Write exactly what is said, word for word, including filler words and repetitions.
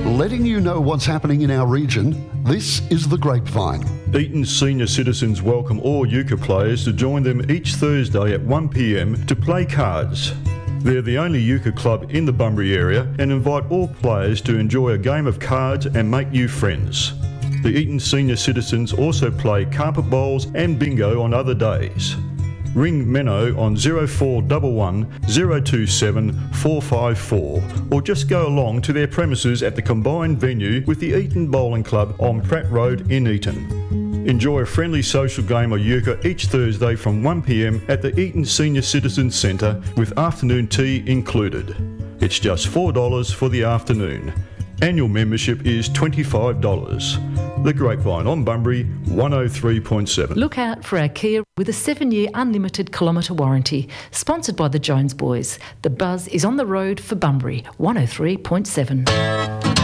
Letting you know what's happening in our region, this is The Grapevine. Eaton Senior Citizens welcome all euchre players to join them each Thursday at one p m to play cards. They're the only euchre club in the Bunbury area and invite all players to enjoy a game of cards and make new friends. The Eaton Senior Citizens also play carpet bowls and bingo on other days. Ring Menno on zero four one one, zero two seven, four five four or just go along to their premises at the combined venue with the Eaton Bowling Club on Pratt Road in Eaton. Enjoy a friendly social game of euchre each Thursday from one p m at the Eaton Senior Citizens Centre with afternoon tea included. It's just four dollars for the afternoon. Annual membership is twenty-five dollars. The Grapevine on Bunbury, one oh three point seven. Look out for our Kia with a seven-year unlimited kilometre warranty. Sponsored by the Jones Boys. The buzz is on the road for Bunbury, one oh three point seven.